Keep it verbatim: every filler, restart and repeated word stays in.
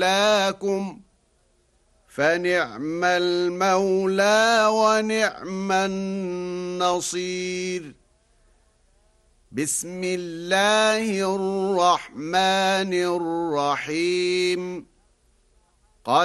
مولاكم فنعم المولى ونعم النصير. بسم الله الرحمن الرحيم